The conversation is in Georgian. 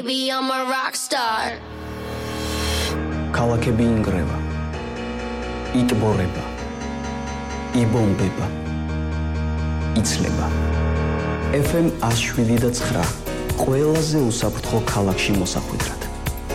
baby, I'm a rock star. ქალაქები ინგრევა, იტბორება, იბომბება, იცლება. FM 107.9 ყველაზე უსაფრთხო ქალაქში მოსახვედრად.